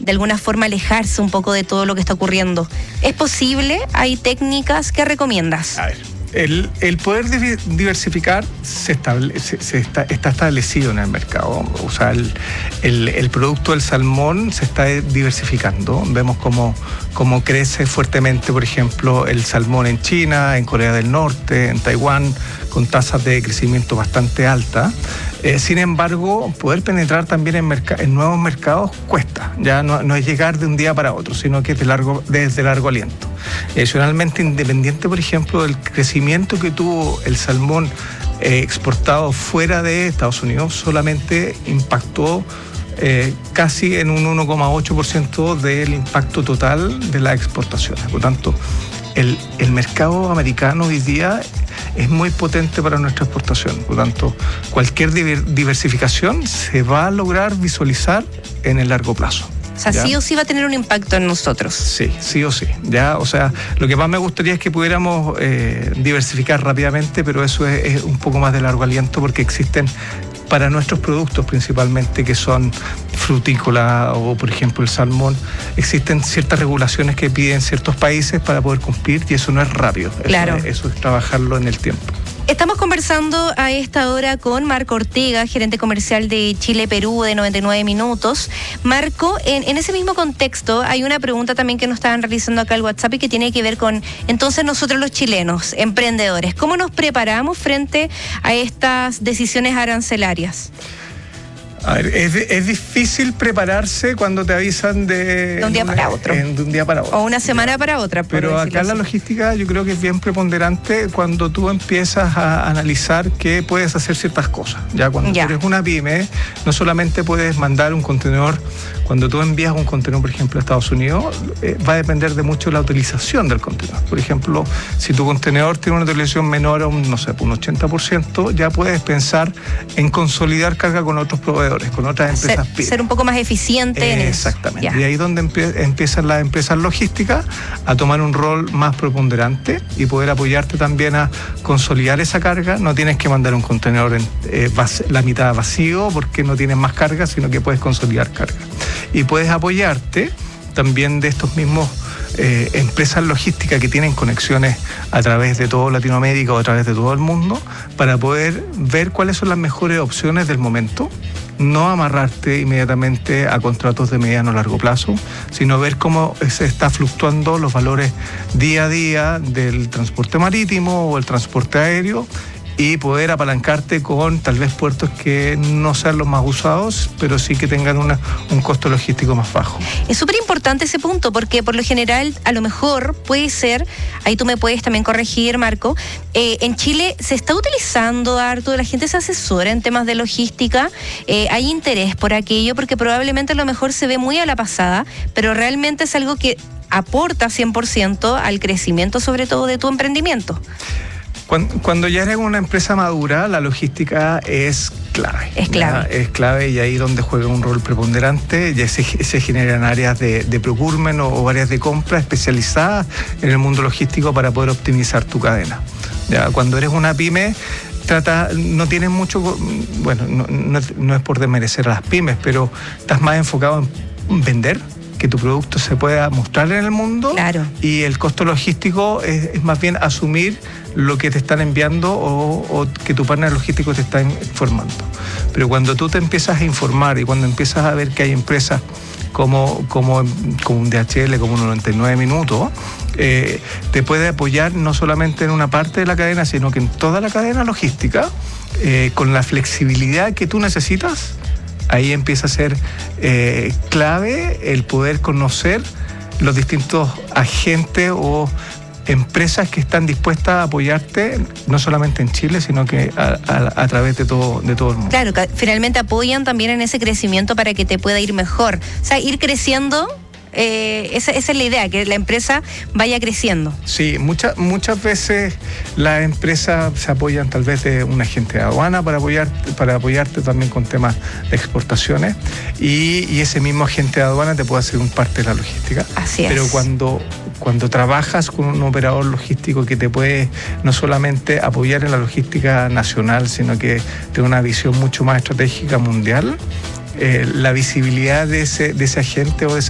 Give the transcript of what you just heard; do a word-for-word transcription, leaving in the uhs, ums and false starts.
de alguna forma alejarse un poco de todo lo que está ocurriendo. ¿Es posible? ¿Hay técnicas? ¿Qué recomiendas? A ver, el, el poder diversificar se, estable, se, se está, está establecido en el mercado. O sea, el, el, el producto del salmón se está diversificando. Vemos cómo, cómo crece fuertemente, por ejemplo, el salmón en China, en Corea del Norte, en Taiwán, con tasas de crecimiento bastante altas. Eh, sin embargo, poder penetrar también en, merc- en nuevos mercados cuesta. Ya no, no es llegar de un día para otro, sino que es de largo, desde largo aliento. Adicionalmente, independiente, por ejemplo, del crecimiento que tuvo el salmón eh, exportado fuera de Estados Unidos, solamente impactó eh, casi en un uno coma ocho por ciento del impacto total de las exportaciones. Por lo tanto, el, el mercado americano hoy día es muy potente para nuestra exportación. Por lo tanto, cualquier diversificación se va a lograr visualizar en el largo plazo. O sea, ¿ya? Sí o sí va a tener un impacto en nosotros. Sí, sí o sí. Ya, o sea, lo que más me gustaría es que pudiéramos eh, diversificar rápidamente, pero eso es, es un poco más de largo aliento porque existen para nuestros productos principalmente, que son frutícolas o, por ejemplo, el salmón, existen ciertas regulaciones que piden ciertos países para poder cumplir y eso no es rápido. Claro. Eso, eso es trabajarlo en el tiempo. Estamos conversando a esta hora con Marco Ortega, gerente comercial de Chile Perú de noventa y nueve minutos. Marco, en, en ese mismo contexto hay una pregunta también que nos estaban realizando acá al WhatsApp y que tiene que ver con, entonces, nosotros los chilenos, emprendedores, ¿cómo nos preparamos frente a estas decisiones arancelarias? A ver, es, es difícil prepararse cuando te avisan de... De un día para otro. En, de un día para otro. O una semana ya. para otra. Pero acá así. La logística yo creo que es bien preponderante cuando tú empiezas a analizar que puedes hacer ciertas cosas. Ya cuando ya. tú eres una pyme, no solamente puedes mandar un contenedor. Cuando tú envías un contenedor, por ejemplo, a Estados Unidos, eh, va a depender de mucho la utilización del contenedor. Por ejemplo, si tu contenedor tiene una utilización menor a un, no sé, un ochenta por ciento, ya puedes pensar en consolidar carga con otros proveedores, con otras empresas ser, ser un poco más eficiente eh, en eso. Exactamente. Ya. Y ahí es donde empie- empiezan las empresas logísticas a tomar un rol más preponderante y poder apoyarte también a consolidar esa carga. No tienes que mandar un contenedor en, eh, vac- la mitad vacío porque no tienes más carga, sino que puedes consolidar carga. Y puedes apoyarte también de estos mismos eh, empresas logísticas que tienen conexiones a través de toda Latinoamérica o a través de todo el mundo para poder ver cuáles son las mejores opciones del momento. No amarrarte inmediatamente a contratos de mediano o largo plazo, sino ver cómo se está fluctuando los valores día a día del transporte marítimo o el transporte aéreo y poder apalancarte con tal vez puertos que no sean los más usados, pero sí que tengan una, un costo logístico más bajo. Es súper importante ese punto, porque por lo general, a lo mejor puede ser, ahí tú me puedes también corregir, Marco, eh, en Chile se está utilizando harto, la gente se asesora en temas de logística, eh, hay interés por aquello, porque probablemente a lo mejor se ve muy a la pasada, pero realmente es algo que aporta cien por ciento al crecimiento, sobre todo de tu emprendimiento. Cuando ya eres una empresa madura, la logística es clave. Es clave. ¿Ya? Es clave y ahí donde juega un rol preponderante, ya se, se generan áreas de, de procurement o, o áreas de compra especializadas en el mundo logístico para poder optimizar tu cadena. ¿Ya? Cuando eres una pyme, trata, no tienes mucho, bueno, no, no, no es por desmerecer a las pymes, pero estás más enfocado en vender, que tu producto se pueda mostrar en el mundo. Claro. Y el costo logístico es, es más bien asumir lo que te están enviando o, o que tu partner logístico te está informando. Pero cuando tú te empiezas a informar y cuando empiezas a ver que hay empresas como, como, como un D H L, como un noventa y nueve minutos, eh, te puede apoyar no solamente en una parte de la cadena, sino que en toda la cadena logística, eh, con la flexibilidad que tú necesitas. Ahí empieza a ser eh, clave el poder conocer los distintos agentes o empresas que están dispuestas a apoyarte, no solamente en Chile, sino que a, a, a través de todo, de todo el mundo. Claro, que finalmente apoyan también en ese crecimiento para que te pueda ir mejor. O sea, ir creciendo... Eh, esa, esa es la idea, que la empresa vaya creciendo. Sí, muchas muchas veces las empresas se apoyan tal vez de un agente de aduana para apoyarte, para apoyarte también con temas de exportaciones y, y ese mismo agente de aduana te puede hacer un parte de la logística. Así es. Pero cuando, cuando trabajas con un operador logístico que te puede no solamente apoyar en la logística nacional, sino que tiene una visión mucho más estratégica mundial, eh, la visibilidad de ese, de ese agente o de esa